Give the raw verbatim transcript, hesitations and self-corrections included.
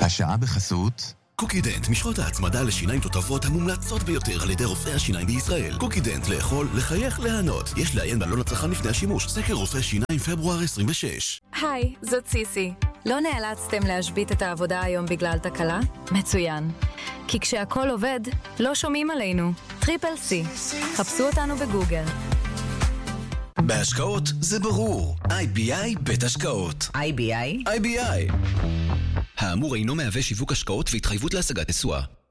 השעה בחסות קוקידנט, משחות ההצמדה לשיניים תותבות המומלצות ביותר על ידי רופאי השיניים בישראל. קוקידנט, לאכול, לחייך, ליהנות. יש לעיין בעלון הצרכן לפני השימוש. סקר רופאי שיניים פברואר עשרים ושש. היי, זאת סיסי. לא נאלצתם להשבית את העבודה היום בגלל תקלה? מצוין. כי כשהכל עובד, לא שומעים עלינו. טריפל סי. חפשו אותנו בגוגל. בהשקעות זה ברור. איי בי איי בית השקעות. איי בי איי? איי בי איי. האמור אינו מהווה שיווק השקעות והתחייבות להשגת תשואה.